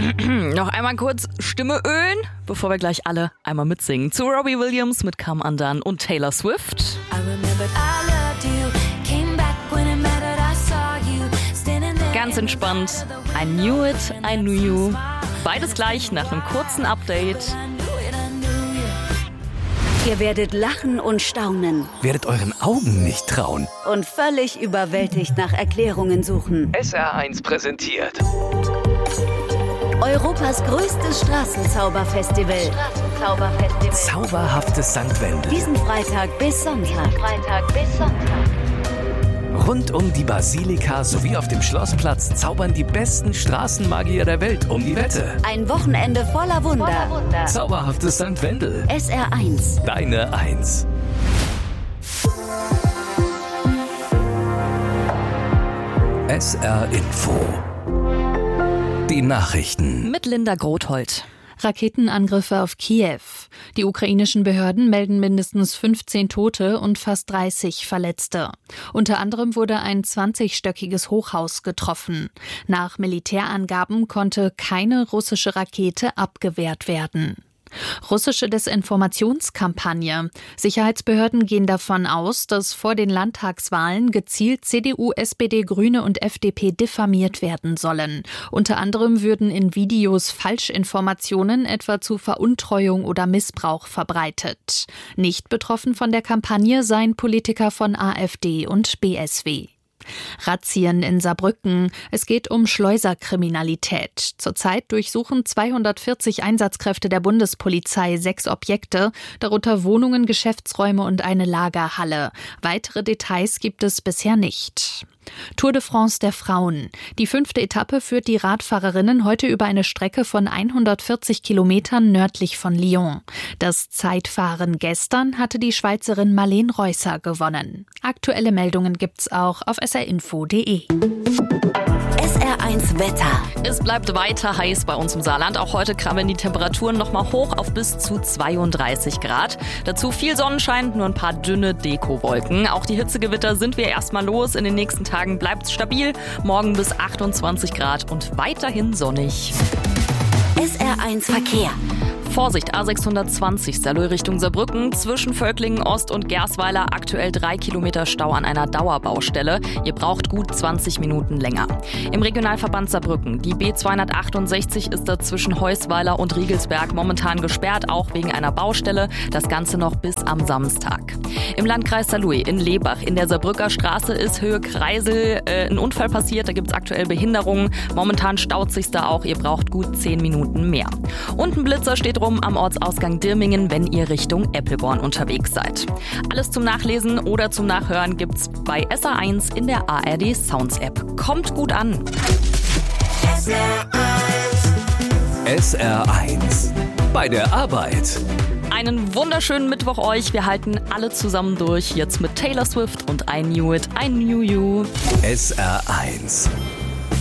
Noch einmal kurz Stimme ölen, bevor wir gleich alle einmal mitsingen. Zu Robbie Williams mit Come Undone und Taylor Swift. Ganz entspannt. I knew it, I knew you. Beides gleich nach einem kurzen Update. Ihr werdet lachen und staunen. Werdet euren Augen nicht trauen. Und völlig überwältigt nach Erklärungen suchen. SR1 präsentiert Europas größtes Straßenzauberfestival. Zauberhaftes St. Wendel. Diesen Freitag bis Sonntag. Rund um die Basilika sowie auf dem Schlossplatz zaubern die besten Straßenmagier der Welt um die Wette. Ein Wochenende voller Wunder. Zauberhaftes St. Wendel. SR1. Deine 1. SR Info. Die Nachrichten. Mit Linda Grothold. Raketenangriffe auf Kiew. Die ukrainischen Behörden melden mindestens 15 Tote und fast 30 Verletzte. Unter anderem wurde ein 20-stöckiges Hochhaus getroffen. Nach Militärangaben konnte keine russische Rakete abgewehrt werden. Russische Desinformationskampagne. Sicherheitsbehörden gehen davon aus, dass vor den Landtagswahlen gezielt CDU, SPD, Grüne und FDP diffamiert werden sollen. Unter anderem würden in Videos Falschinformationen etwa zu Veruntreuung oder Missbrauch verbreitet. Nicht betroffen von der Kampagne seien Politiker von AfD und BSW. Razzien in Saarbrücken. Es geht um Schleuserkriminalität. Zurzeit durchsuchen 240 Einsatzkräfte der Bundespolizei 6 Objekte, darunter Wohnungen, Geschäftsräume und eine Lagerhalle. Weitere Details gibt es bisher nicht. Tour de France der Frauen. Die 5. Etappe führt die Radfahrerinnen heute über eine Strecke von 140 Kilometern nördlich von Lyon. Das Zeitfahren gestern hatte die Schweizerin Marlene Reusser gewonnen. Aktuelle Meldungen gibt's auch auf srinfo.de. SR1 Wetter. Es bleibt weiter heiß bei uns im Saarland. Auch heute krabbeln die Temperaturen nochmal hoch auf bis zu 32 Grad. Dazu viel Sonnenschein, nur ein paar dünne Dekowolken. Auch die Hitzegewitter sind wir erstmal los. In den nächsten Tagen bleibt es stabil. Morgen bis 28 Grad und weiterhin sonnig. SR1 Verkehr. Vorsicht, A620 Saarlouis Richtung Saarbrücken, zwischen Völklingen Ost und Gersweiler aktuell 3 Kilometer Stau an einer Dauerbaustelle. Ihr braucht gut 20 Minuten länger. Im Regionalverband Saarbrücken, die B268 ist da zwischen Heusweiler und Riegelsberg momentan gesperrt, auch wegen einer Baustelle. Das Ganze noch bis am Samstag. Im Landkreis Saarlouis in Lebach in der Saarbrücker Straße ist Höhe Kreisel ein Unfall passiert, da gibt es aktuell Behinderungen. Momentan staut sich's da auch, ihr braucht gut 10 Minuten mehr. Und ein Blitzer steht rum am Ortsausgang Dirmingen, wenn ihr Richtung Eppelborn unterwegs seid. Alles zum Nachlesen oder zum Nachhören gibt's bei SR1 in der ARD Sounds App. Kommt gut an. SR1 bei der Arbeit. Einen wunderschönen Mittwoch euch. Wir halten alle zusammen durch. Jetzt mit Taylor Swift und I Knew It, I Knew You. SR1